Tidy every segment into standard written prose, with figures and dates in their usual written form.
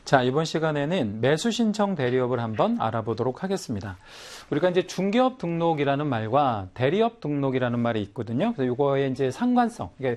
자, 이번 시간에는 매수 신청 대리업을 한번 알아보도록 하겠습니다. 우리가 이제 중개업 등록이라는 말과 대리업 등록이라는 말이 있거든요. 그래서 이거의 이제 상관성, 이게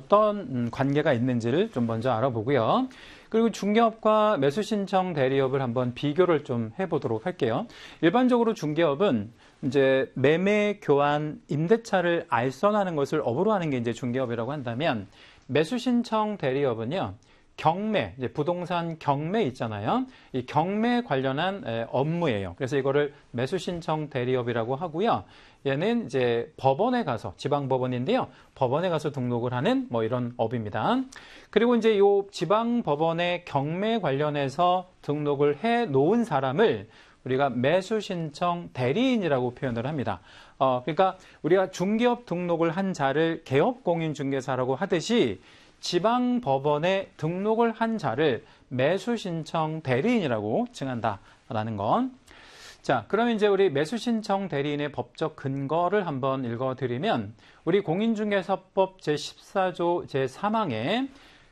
어떤 관계가 있는지를 좀 먼저 알아보고요. 그리고 중개업과 매수 신청 대리업을 한번 비교를 좀 해보도록 할게요. 일반적으로 중개업은 이제 매매, 교환, 임대차를 알선하는 것을 업으로 하는 게 이제 중개업이라고 한다면, 매수 신청 대리업은요, 경매, 이제 부동산 경매 있잖아요. 이 경매 관련한 업무예요. 그래서 이거를 매수 신청 대리업이라고 하고요. 얘는 이제 법원에 가서, 지방법원인데요. 법원에 가서 등록을 하는 뭐 이런 업입니다. 그리고 이제 요 지방법원의 경매 관련해서 등록을 해 놓은 사람을 우리가 매수 신청 대리인이라고 표현을 합니다. 그러니까 우리가 중개업 등록을 한 자를 개업공인중개사라고 하듯이 지방법원에 등록을 한 자를 매수신청 대리인이라고 칭한다라는 건. 자, 그럼 이제 우리 매수신청 대리인의 법적 근거를 한번 읽어드리면, 우리 공인중개사법 제14조 제3항에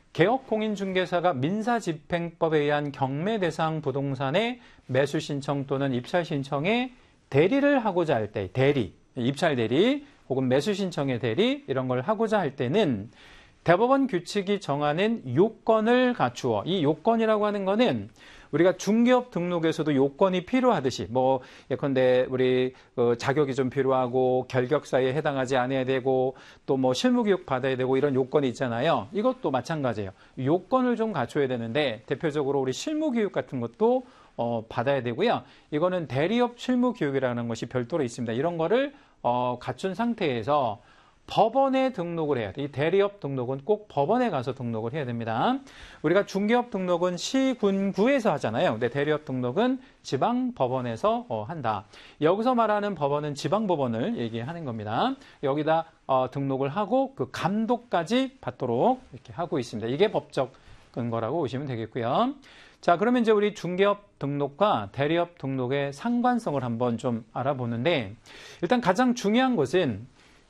개업공인중개사가 민사집행법에 의한 경매 대상 부동산의 매수신청 또는 입찰신청에 대리를 하고자 할 때, 대리, 입찰 대리 혹은 매수신청의 대리 이런 걸 하고자 할 때는 대법원 규칙이 정하는 요건을 갖추어, 이 요건이라고 하는 거는 우리가 중개업 등록에서도 요건이 필요하듯이, 뭐 예컨대 우리 자격이 좀 필요하고 결격사유에 해당하지 않아야 되고 또 뭐 실무교육 받아야 되고 이런 요건이 있잖아요. 이것도 마찬가지예요. 요건을 좀 갖춰야 되는데, 대표적으로 우리 실무교육 같은 것도 받아야 되고요. 이거는 대리업 실무교육이라는 것이 별도로 있습니다. 이런 거를 갖춘 상태에서 법원에 등록을 해야 돼요. 이 대리업 등록은 꼭 법원에 가서 등록을 해야 됩니다. 우리가 중개업 등록은 시군구에서 하잖아요. 근데 대리업 등록은 지방법원에서 한다. 여기서 말하는 법원은 지방법원을 얘기하는 겁니다. 여기다 등록을 하고 그 감독까지 받도록 이렇게 하고 있습니다. 이게 법적 근거라고 보시면 되겠고요. 자, 그러면 이제 우리 중개업 등록과 대리업 등록의 상관성을 한번 좀 알아보는데, 일단 가장 중요한 것은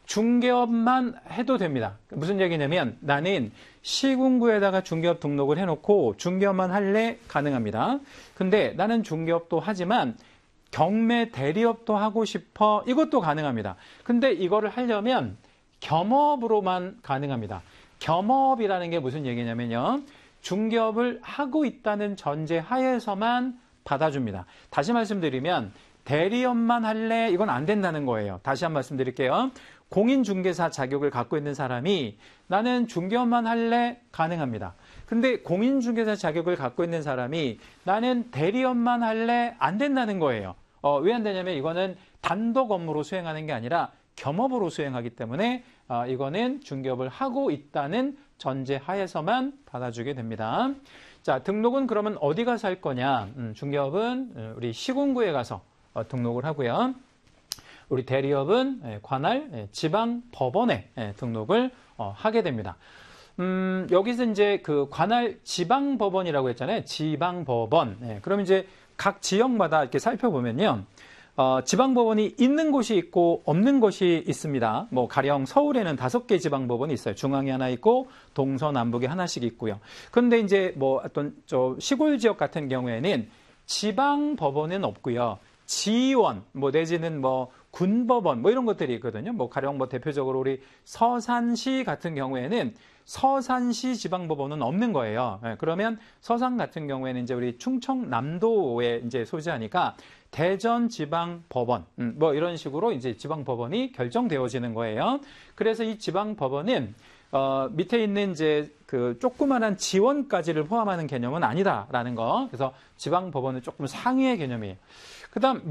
중개업만 해도 됩니다. 무슨 얘기냐면, 나는 시군구에다가 중개업 등록을 해놓고 중개업만 할래? 가능합니다. 근데 나는 중개업도 하지만 경매 대리업도 하고 싶어? 이것도 가능합니다. 근데 이거를 하려면 겸업으로만 가능합니다. 겸업이라는 게 무슨 얘기냐면요, 중개업을 하고 있다는 전제 하에서만 받아줍니다. 다시 말씀드리면, 대리업만 할래? 이건 안 된다는 거예요. 다시 한 말씀 드릴게요. 공인중개사 자격을 갖고 있는 사람이 나는 중개업만 할래? 가능합니다. 근데 공인중개사 자격을 갖고 있는 사람이 나는 대리업만 할래? 안 된다는 거예요. 왜 안 되냐면, 이거는 단독 업무로 수행하는 게 아니라 겸업으로 수행하기 때문에 이거는 중개업을 하고 있다는 전제 하에서만 받아주게 됩니다. 자, 등록은 그러면 어디 가서 할 거냐? 중개업은 우리 시군구에 가서 등록을 하고요. 우리 대리업은 관할 지방법원에 등록을 하게 됩니다. 여기서 이제 그 관할 지방법원이라고 했잖아요. 지방법원. 그럼 이제 각 지역마다 이렇게 살펴보면요, 지방법원이 있는 곳이 있고 없는 곳이 있습니다. 뭐 가령 서울에는 5개 지방법원이 있어요. 중앙에 하나 있고 동서남북에 하나씩 있고요. 그런데 이제 뭐 어떤 시골 지역 같은 경우에는 지방법원은 없고요. 지원, 뭐 내지는 뭐 군법원, 뭐 이런 것들이 있거든요. 뭐 가령 뭐 대표적으로 우리 서산시 같은 경우에는 서산시 지방법원은 없는 거예요. 그러면 서산 같은 경우에는 이제 우리 충청남도에 이제 소재하니까 대전 지방법원, 뭐 이런 식으로 이제 지방법원이 결정되어지는 거예요. 그래서 이 지방법원은 밑에 있는 이제 그 조그만한 지원까지를 포함하는 개념은 아니다라는 거. 그래서 지방법원은 조금 상위의 개념이에요. 그다음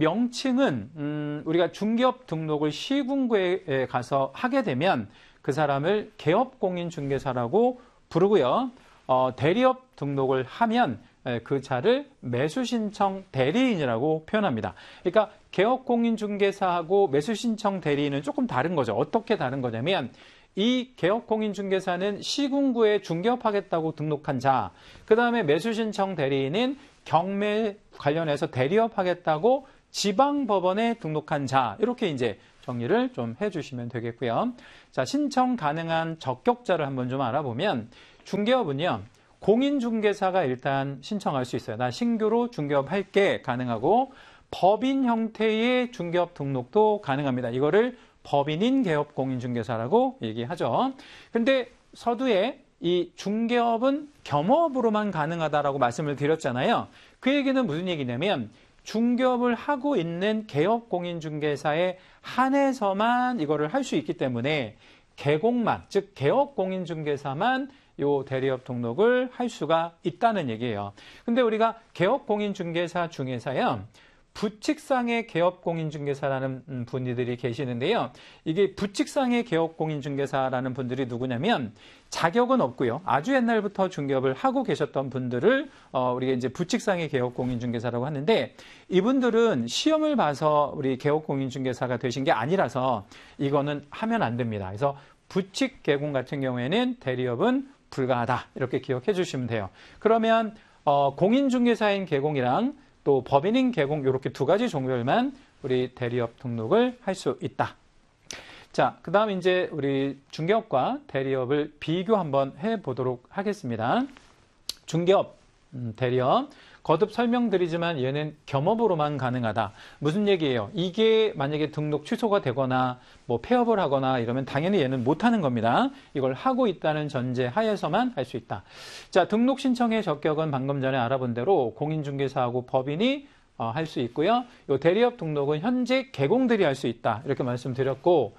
명칭은 우리가 중개업 등록을 시군구에 가서 하게 되면 그 사람을 개업공인중개사라고 부르고요. 대리업 등록을 하면 그 자를 매수신청 대리인이라고 표현합니다. 그러니까 개업공인중개사하고 매수신청 대리인은 조금 다른 거죠. 어떻게 다른 거냐면, 이 개업공인중개사는 시군구에 중개업하겠다고 등록한 자, 그 다음에 매수신청 대리인은 경매 관련해서 대리업하겠다고 지방법원에 등록한 자, 이렇게 이제 정리를 좀 해주시면 되겠고요. 자, 신청 가능한 적격자를 한번 좀 알아보면, 중개업은요, 공인중개사가 일단 신청할 수 있어요. 나 신규로 중개업할게 가능하고 법인 형태의 중개업 등록도 가능합니다. 이거를 법인인 개업 공인중개사라고 얘기하죠. 근데 서두에 이 중개업은 겸업으로만 가능하다라고 말씀을 드렸잖아요. 그 얘기는 무슨 얘기냐면 중개업을 하고 있는 개업 공인중개사에 한해서만 이거를 할 수 있기 때문에 개공만, 즉 개업 공인중개사만 요 대리업 등록을 할 수가 있다는 얘기예요. 근데 우리가 개업 공인중개사 중에서요. 부칙상의 개업공인중개사라는 분들이 계시는데요. 이게 부칙상의 개업공인중개사라는 분들이 누구냐면 자격은 없고요. 아주 옛날부터 중개업을 하고 계셨던 분들을 우리가 이제 부칙상의 개업공인중개사라고 하는데 이분들은 시험을 봐서 우리 개업공인중개사가 되신 게 아니라서 이거는 하면 안 됩니다. 그래서 부칙 개공 같은 경우에는 대리업은 불가하다. 이렇게 기억해 주시면 돼요. 그러면 공인중개사인 개공이랑 또 법인인 개공 이렇게 두 가지 종류만 우리 대리업 등록을 할 수 있다. 자, 그 다음 이제 우리 중개업과 대리업을 비교 한번 해보도록 하겠습니다. 중개업, 대리업. 거듭 설명드리지만 얘는 겸업으로만 가능하다. 무슨 얘기예요? 이게 만약에 등록 취소가 되거나 뭐 폐업을 하거나 이러면 당연히 얘는 못하는 겁니다. 이걸 하고 있다는 전제 하에서만 할 수 있다. 자, 등록 신청의 적격은 방금 전에 알아본 대로 공인중개사하고 법인이 할 수 있고요. 이 대리업 등록은 현재 개공들이 할 수 있다. 이렇게 말씀드렸고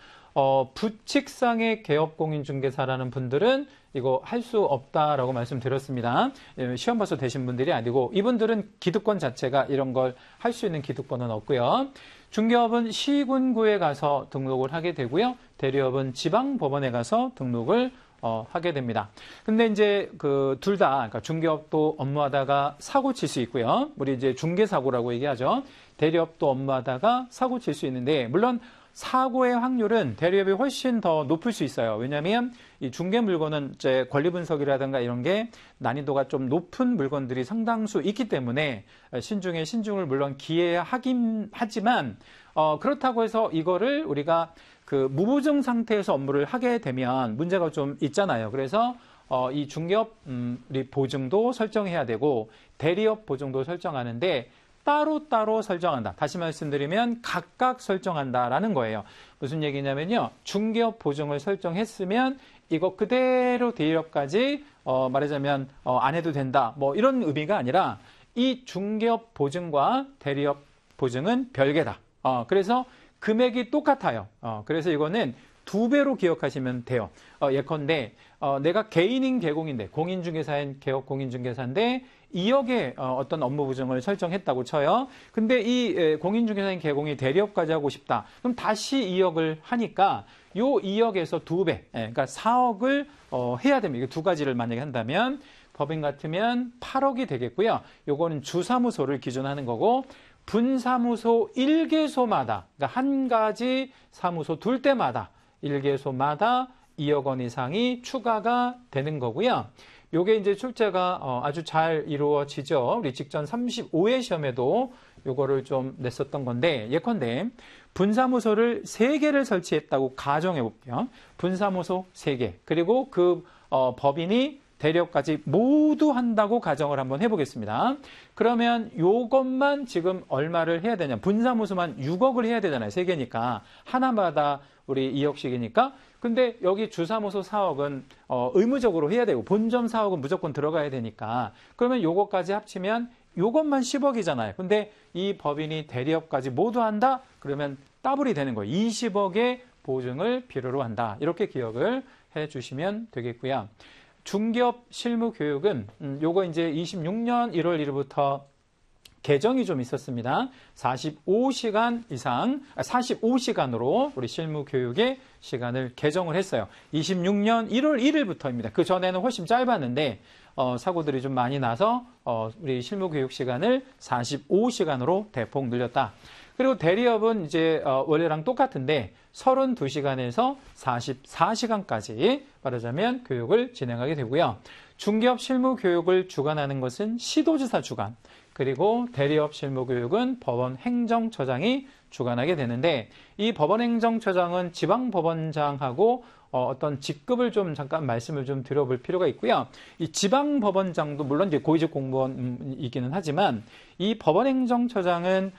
부칙상의 개업공인중개사라는 분들은 이거 할 수 없다라고 말씀드렸습니다. 시험 봐서 되신 분들이 아니고 이분들은 기득권 자체가 이런 걸 할 수 있는 기득권은 없고요. 중개업은 시군구에 가서 등록을 하게 되고요. 대리업은 지방법원에 가서 등록을 하게 됩니다. 근데 이제 그 둘 다, 그러니까 중개업도 업무하다가 사고 칠 수 있고요. 우리 이제 중개사고라고 얘기하죠. 대리업도 업무하다가 사고 칠 수 있는데, 물론 사고의 확률은 대리업이 훨씬 더 높을 수 있어요. 왜냐하면 이 중개 물건은 이제 권리 분석이라든가 이런 게 난이도가 좀 높은 물건들이 상당수 있기 때문에 신중에 신중을 물론 기해야 하긴 하지만 그렇다고 해서 이거를 우리가 그 무보증 상태에서 업무를 하게 되면 문제가 좀 있잖아요. 그래서 이 중개업 우리 보증도 설정해야 되고 대리업 보증도 설정하는데 따로따로 설정한다. 다시 말씀드리면 각각 설정한다라는 거예요. 무슨 얘기냐면요. 중개업 보증을 설정했으면 이거 그대로 대리업까지 말하자면 안 해도 된다. 뭐 이런 의미가 아니라 이 중개업 보증과 대리업 보증은 별개다. 그래서 금액이 똑같아요. 그래서 이거는 2배로 기억하시면 돼요. 예컨대 내가 개인인 개공인데 공인중개사인 개업 공인중개사인데 2억의 어떤 업무 보증을 설정했다고 쳐요. 근데 이 공인중개사인 개공이 대리업까지 하고 싶다. 그럼 다시 2억을 하니까 요 2억에서 2배, 그러니까 4억을 해야 됩니다. 이거 두 가지를 만약에 한다면 법인 같으면 8억이 되겠고요. 요거는 주사무소를 기준하는 거고 분사무소 1개소마다, 그러니까 한 가지 사무소 둘 때마다 1개소마다 2억 원 이상이 추가가 되는 거고요. 요게 이제 출제가 아주 잘 이루어지죠. 우리 직전 35회 시험에도 요거를 좀 냈었던 건데, 예컨대 분사무소를 3개를 설치했다고 가정해 볼게요. 분사무소 3개. 그리고 그 법인이 대리업까지 모두 한다고 가정을 한번 해보겠습니다. 그러면 요것만 지금 얼마를 해야 되냐. 분사무소만 6억을 해야 되잖아요. 3개니까. 하나마다 우리 2억씩이니까. 근데 여기 주사무소 4억은 의무적으로 해야 되고 본점 4억은 무조건 들어가야 되니까. 그러면 요것까지 합치면 요것만 10억이잖아요. 근데 이 법인이 대리업까지 모두 한다? 그러면 더블이 되는 거예요. 20억의 보증을 필요로 한다. 이렇게 기억을 해 주시면 되겠고요. 중개업 실무 교육은 요거 이제 26년 1월 1일부터 개정이 좀 있었습니다. 45시간 이상, 45시간으로 우리 실무 교육의 시간을 개정을 했어요. 26년 1월 1일부터입니다. 그 전에는 훨씬 짧았는데 사고들이 좀 많이 나서 우리 실무 교육 시간을 45시간으로 대폭 늘렸다. 그리고 대리업은 이제 원래랑 똑같은데 32시간에서 44시간까지 말하자면 교육을 진행하게 되고요. 중개업 실무 교육을 주관하는 것은 시도지사 주관, 그리고 대리업 실무 교육은 법원 행정처장이 주관하게 되는데 이 법원 행정처장은 지방법원장하고 어떤 직급을 좀 잠깐 말씀을 좀 드려볼 필요가 있고요. 이 지방법원장도 물론 이제 고위직 공무원이기는 하지만 이 법원행정처장은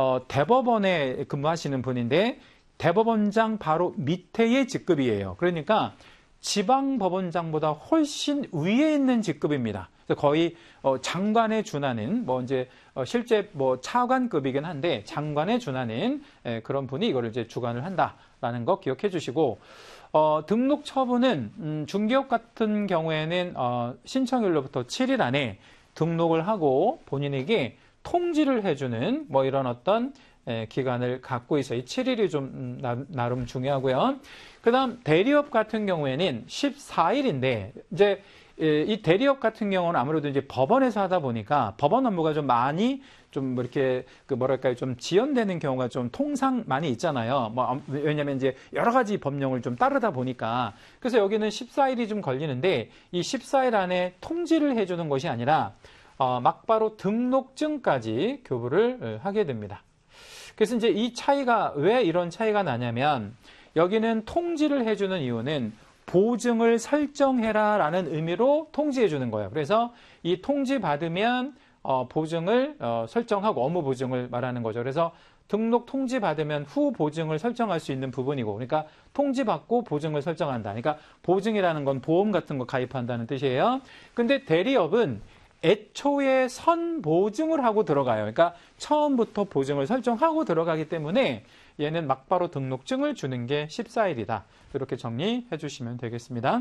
대법원에 근무하시는 분인데 대법원장 바로 밑에의 직급이에요. 그러니까 지방법원장보다 훨씬 위에 있는 직급입니다. 그래서 거의 장관에 준하는 뭐 이제 실제 뭐 차관급이긴 한데 장관에 준하는 그런 분이 이거를 이제 주관을 한다라는 거 기억해 주시고 등록 처분은 중개업 같은 경우에는 신청일로부터 7일 안에 등록을 하고 본인에게 통지를 해주는 뭐 이런 어떤 기간을 갖고 있어요. 이 7일이 좀 나름 중요하고요. 그 다음 대리업 같은 경우에는 14일인데 이제 이 대리업 같은 경우는 아무래도 이제 법원에서 하다 보니까 법원 업무가 좀 많이 좀 이렇게 뭐랄까요 좀 지연되는 경우가 좀 통상 많이 있잖아요. 뭐 왜냐면 이제 여러 가지 법령을 좀 따르다 보니까 그래서 여기는 14일이 좀 걸리는데 이 14일 안에 통지를 해주는 것이 아니라 막바로 등록증까지 교부를 하게 됩니다. 그래서 이제 이 차이가 왜 이런 차이가 나냐면 여기는 통지를 해주는 이유는 보증을 설정해라 라는 의미로 통지해 주는 거예요. 그래서 이 통지 받으면 보증을 설정하고 업무 보증을 말하는 거죠. 그래서 등록 통지 받으면 후 보증을 설정할 수 있는 부분이고 그러니까 통지 받고 보증을 설정한다. 그러니까 보증이라는 건 보험 같은 거 가입한다는 뜻이에요. 근데 대리업은 애초에 선보증을 하고 들어가요. 그러니까 처음부터 보증을 설정하고 들어가기 때문에 얘는 막바로 등록증을 주는 게 14일이다. 이렇게 정리해 주시면 되겠습니다.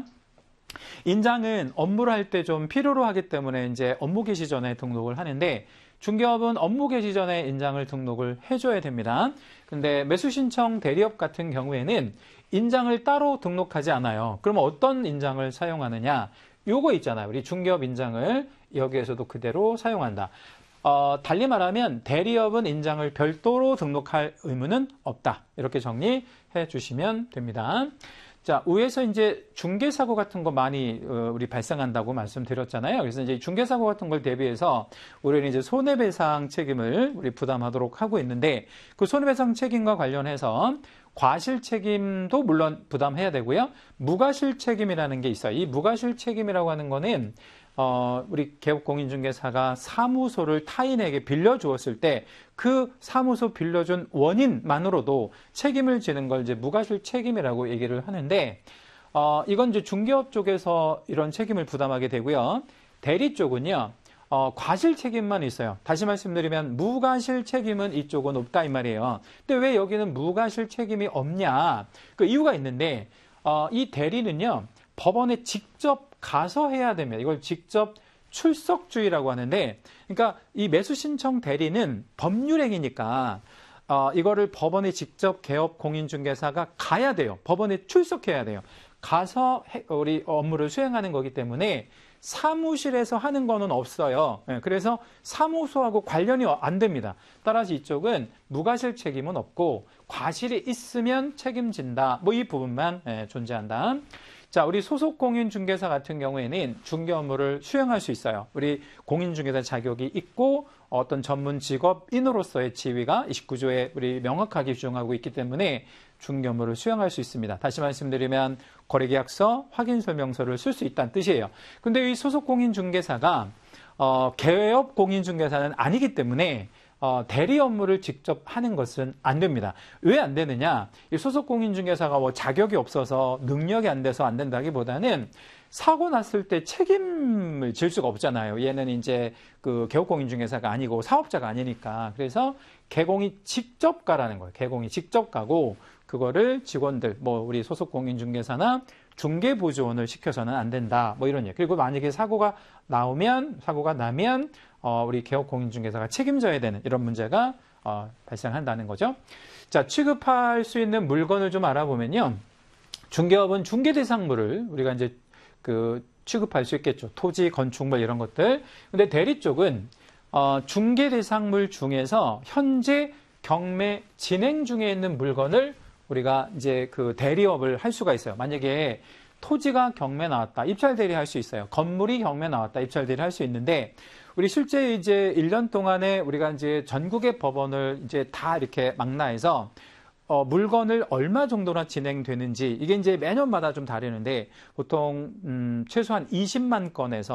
인장은 업무를 할 때 좀 필요로 하기 때문에 이제 업무 개시 전에 등록을 하는데 중개업은 업무 개시 전에 인장을 등록을 해줘야 됩니다. 근데 매수신청 대리업 같은 경우에는 인장을 따로 등록하지 않아요. 그러면 어떤 인장을 사용하느냐? 요거 있잖아요. 우리 중개업 인장을 여기에서도 그대로 사용한다. 달리 말하면 대리업은 인장을 별도로 등록할 의무는 없다. 이렇게 정리해 주시면 됩니다. 자, 위에서 이제 중개사고 같은 거 많이 우리 발생한다고 말씀드렸잖아요. 그래서 이제 중개사고 같은 걸 대비해서 우리는 이제 손해배상 책임을 우리 부담하도록 하고 있는데 그 손해배상 책임과 관련해서 과실 책임도 물론 부담해야 되고요. 무과실 책임이라는 게 있어요. 이 무과실 책임이라고 하는 거는 우리 개업공인중개사가 사무소를 타인에게 빌려주었을 때 그 사무소 빌려준 원인만으로도 책임을 지는 걸 이제 무과실 책임이라고 얘기를 하는데 이건 이제 중개업 쪽에서 이런 책임을 부담하게 되고요. 대리 쪽은요. 과실 책임만 있어요. 다시 말씀드리면 무과실 책임은 이쪽은 없다 이 말이에요. 근데 왜 여기는 무과실 책임이 없냐? 그 이유가 있는데 이 대리는요. 법원에 직접 가서 해야 됩니다. 이걸 직접 출석주의라고 하는데 그러니까 이 매수신청 대리는 법률행위니까 이거를 법원에 직접 개업공인중개사가 가야 돼요. 법원에 출석해야 돼요. 가서 우리 업무를 수행하는 거기 때문에 사무실에서 하는 거는 없어요. 그래서 사무소하고 관련이 안 됩니다. 따라서 이쪽은 무과실 책임은 없고 과실이 있으면 책임진다. 뭐 이 부분만 존재한다. 자, 우리 소속 공인중개사 같은 경우에는 중개 업무를 수행할 수 있어요. 우리 공인중개사 자격이 있고 어떤 전문 직업인으로서의 지위가 29조에 우리 명확하게 규정하고 있기 때문에 중개 업무를 수행할 수 있습니다. 다시 말씀드리면 거래계약서, 확인설명서를 쓸 수 있다는 뜻이에요. 근데 이 소속 공인중개사가 개업 공인중개사는 아니기 때문에 대리 업무를 직접 하는 것은 안 됩니다. 왜 안 되느냐? 이 소속 공인중개사가 뭐 자격이 없어서 능력이 안 돼서 안 된다기보다는 사고 났을 때 책임을 질 수가 없잖아요. 얘는 이제 그 개업공인중개사가 아니고 사업자가 아니니까. 그래서 개공이 직접 가라는 거예요. 개공이 직접 가고 그거를 직원들, 뭐 우리 소속 공인중개사나 중개보조원을 시켜서는 안 된다. 뭐 이런 얘기. 그리고 만약에 사고가 나면 우리 개업공인중개사가 책임져야 되는 이런 문제가 발생한다는 거죠. 자, 취급할 수 있는 물건을 좀 알아보면요. 중개업은 중개대상물을 우리가 이제 취급할 수 있겠죠. 토지, 건축물 이런 것들. 근데 대리 쪽은 중개대상물 중에서 현재 경매 진행 중에 있는 물건을 우리가 이제 그 대리업을 할 수가 있어요. 만약에 토지가 경매 나왔다. 입찰 대리 할 수 있어요. 건물이 경매 나왔다. 입찰 대리 할 수 있는데 우리 실제 이제 1년 동안에 우리가 이제 전국의 법원을 이제 다 이렇게 망라해서 물건을 얼마 정도나 진행되는지 이게 이제 매년마다 좀 다르는데 보통 최소한 20만 건에서